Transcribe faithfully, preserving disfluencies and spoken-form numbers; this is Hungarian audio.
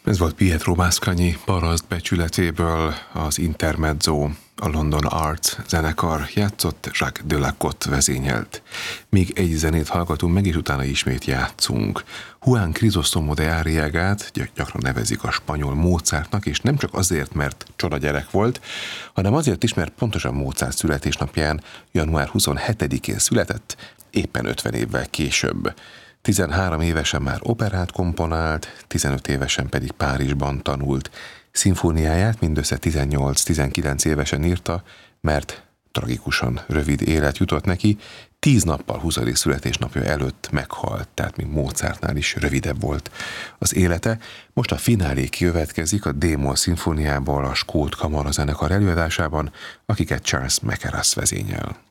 Ez volt Pietro Mascagni paraszt becsületéből, az Intermezzo, a London Arts zenekar játszott, Jacques Delacote vezényelt. Még egy zenét hallgatunk meg, és utána ismét játszunk. Juan Crisóstomo de Arriagát gyakran nevezik a spanyol Mozartnak, és nem csak azért, mert csoda gyerek volt, hanem azért is, mert pontosan Mozart születésnapján, január huszonhetedikén született, éppen ötven évvel később. tizenhárom évesen már operát komponált, tizenöt évesen pedig Párizsban tanult. Szimfóniáját mindössze tizennyolc-tizenkilenc évesen írta, mert tragikusan rövid élet jutott neki, tíz nappal huszadik születésnapja előtt meghalt, tehát még Mozartnál is rövidebb volt az élete. Most a finálé következik a D-moll szimfóniából a skót kamarazenekar előadásában, akiket Charles Mackerras vezényel.